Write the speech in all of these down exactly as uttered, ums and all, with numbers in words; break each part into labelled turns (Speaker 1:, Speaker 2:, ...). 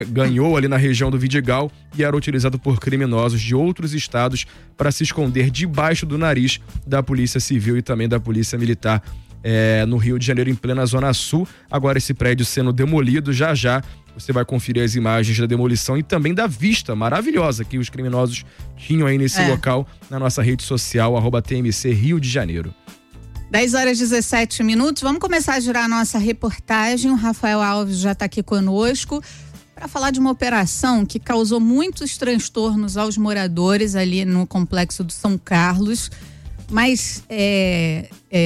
Speaker 1: ganhou ali na região do Vidigal e era utilizado por criminosos de outros estados para se esconder debaixo do nariz da Polícia Civil e também da Polícia Militar é, no Rio de Janeiro, em plena Zona Sul. Agora esse prédio sendo demolido, já já você vai conferir as imagens da demolição e também da vista maravilhosa que os criminosos tinham aí nesse é. local na nossa rede social, arroba T M C Rio de Janeiro.
Speaker 2: dez horas e dezessete minutos, vamos começar a girar a nossa reportagem. O Rafael Alves já está aqui conosco para falar de uma operação que causou muitos transtornos aos moradores ali no complexo do São Carlos, mas é,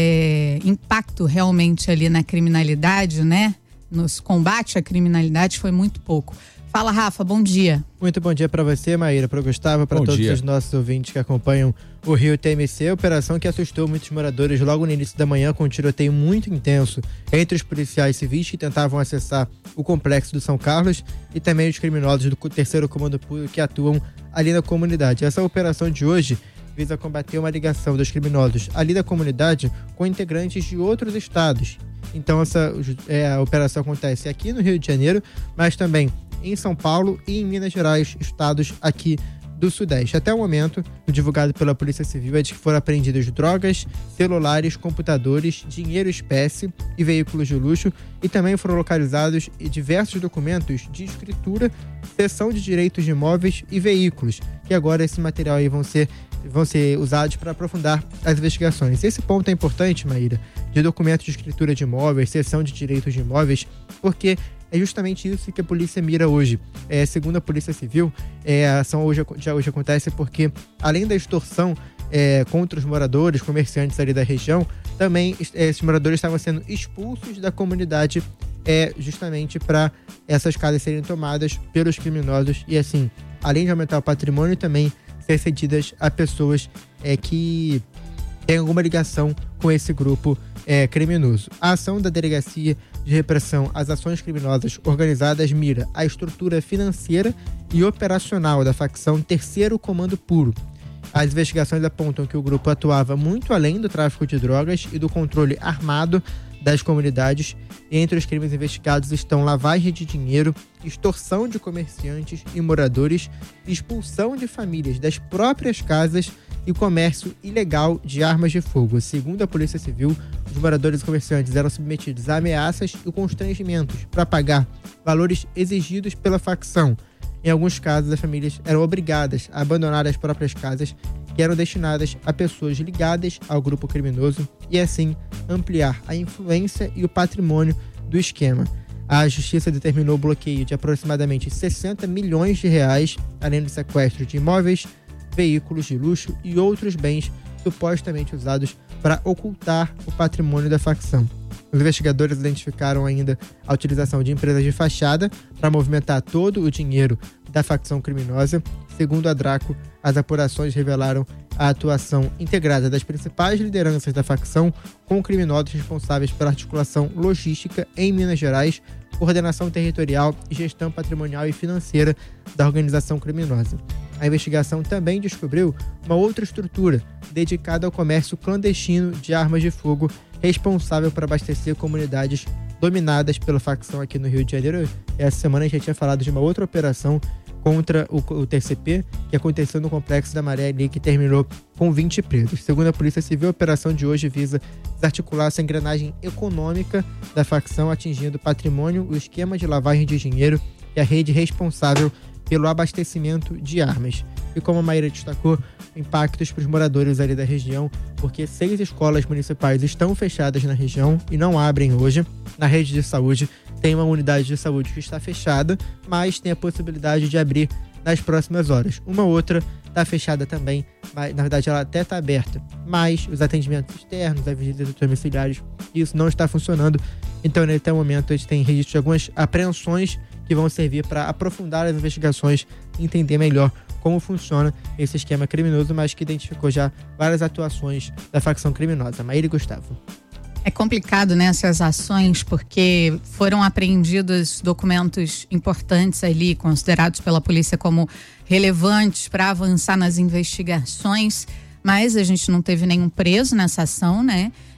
Speaker 2: é, impacto realmente ali na criminalidade, né? Nos combate à criminalidade foi muito pouco. Fala, Rafa, bom dia.
Speaker 3: Muito bom dia para você, Maíra, para o Gustavo, para todos dia. os nossos ouvintes que acompanham o Rio T M C. Operação que assustou muitos moradores logo no início da manhã, com um tiroteio muito intenso entre os policiais civis que tentavam acessar o complexo do São Carlos e também os criminosos do terceiro Comando Puro que atuam ali na comunidade. Essa operação de hoje visa combater uma ligação dos criminosos ali da comunidade com integrantes de outros estados. Então essa é, a operação acontece aqui no Rio de Janeiro, mas também em São Paulo e em Minas Gerais, estados aqui do Sudeste. Até o momento, o divulgado pela Polícia Civil é de que foram apreendidas drogas, celulares, computadores, dinheiro espécie e veículos de luxo, e também foram localizados diversos documentos de escritura, cessão de direitos de imóveis e veículos, que agora esse material aí vão ser, vão ser usados para aprofundar as investigações. Esse ponto é importante, Maíra, de documentos de escritura de imóveis, cessão de direitos de imóveis, porque é justamente isso que a polícia mira hoje. É, segundo a Polícia Civil, é, a ação hoje, já hoje acontece porque, além da extorsão é, contra os moradores, comerciantes ali da região, também é, esses moradores estavam sendo expulsos da comunidade é, justamente para essas casas serem tomadas pelos criminosos e, assim, além de aumentar o patrimônio, também ser cedidas a pessoas é, que têm alguma ligação com esse grupo é, criminoso. A ação da Delegacia de Repressão às Ações Criminosas Organizadas mira a estrutura financeira e operacional da facção Terceiro Comando Puro. As investigações apontam que o grupo atuava muito além do tráfico de drogas e do controle armado das comunidades. Entre os crimes investigados estão lavagem de dinheiro, extorsão de comerciantes e moradores, expulsão de famílias das próprias casas e comércio ilegal de armas de fogo. Segundo a Polícia Civil, os moradores e comerciantes eram submetidos a ameaças e constrangimentos para pagar valores exigidos pela facção. Em alguns casos, as famílias eram obrigadas a abandonar as próprias casas, que eram destinadas a pessoas ligadas ao grupo criminoso, e assim ampliar a influência e o patrimônio do esquema. A Justiça determinou o bloqueio de aproximadamente sessenta milhões de reais, além do sequestro de imóveis, veículos de luxo e outros bens supostamente usados para ocultar o patrimônio da facção. Os investigadores identificaram ainda a utilização de empresas de fachada para movimentar todo o dinheiro da facção criminosa. Segundo a Draco, as apurações revelaram a atuação integrada das principais lideranças da facção com criminosos responsáveis pela articulação logística em Minas Gerais, coordenação territorial e gestão patrimonial e financeira da organização criminosa. A investigação também descobriu uma outra estrutura dedicada ao comércio clandestino de armas de fogo, responsável por abastecer comunidades dominadas pela facção aqui no Rio de Janeiro. Essa semana a gente já tinha falado de uma outra operação contra o, o T C P, que aconteceu no Complexo da Maré ali, que terminou com vinte presos. Segundo a Polícia Civil, a operação de hoje visa desarticular essa engrenagem econômica da facção, atingindo o patrimônio, o esquema de lavagem de dinheiro e a rede responsável pelo abastecimento de armas. E como a Maíra destacou, impactos para os moradores ali da região, porque seis escolas municipais estão fechadas na região e não abrem hoje. Na rede de saúde tem uma unidade de saúde que está fechada, mas tem a possibilidade de abrir nas próximas horas. Uma outra está fechada também, mas na verdade ela até está aberta, mas os atendimentos externos, as visitas domiciliares, isso não está funcionando. Então, até o momento, a gente tem registro de algumas apreensões que vão servir para aprofundar as investigações e entender melhor como funciona esse esquema criminoso, mas que identificou já várias atuações da facção criminosa. Maíra e Gustavo.
Speaker 2: É complicado, né, essas ações, porque foram apreendidos documentos importantes ali, considerados pela polícia como relevantes para avançar nas investigações, mas a gente não teve nenhum preso nessa ação, né?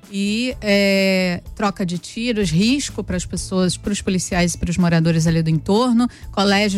Speaker 2: e é, troca de tiros, risco para as pessoas, para os policiais e para os moradores ali do entorno. Colégio